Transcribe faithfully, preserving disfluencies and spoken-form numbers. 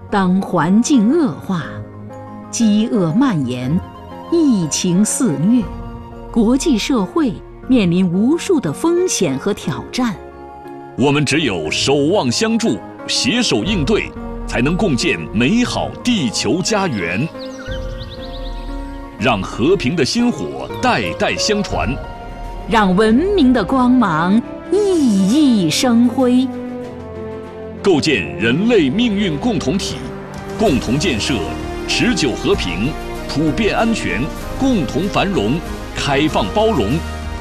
当环境恶化，饥饿蔓延，疫情肆虐，国际社会面临无数的风险和挑战。 我们只有守望相助，携手应对，才能共建美好地球家园。让和平的薪火代代相传， 让文明的光芒熠熠生辉。 构建人类命运共同体，共同建设持久和平、普遍安全、共同繁荣、开放包容、